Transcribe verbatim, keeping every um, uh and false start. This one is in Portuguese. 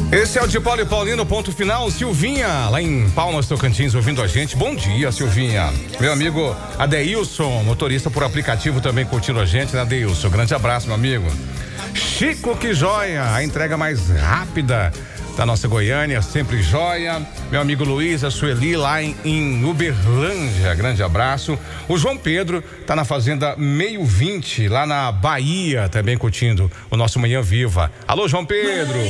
Esse é o de Paulo e Paulino, ponto final. Silvinha, lá em Palmas, Tocantins, ouvindo a gente. Bom dia, Silvinha. Meu amigo Adeilson, motorista por aplicativo, também curtindo a gente, né, Adeilson? Grande abraço, meu amigo. Chico, que joia, a entrega mais rápida da nossa Goiânia, sempre joia. Meu amigo Luiz, a Sueli, lá em, em Uberlândia, grande abraço. O João Pedro tá na fazenda Meio Vinte, lá na Bahia, também curtindo o nosso Manhã Viva. Alô, João Pedro.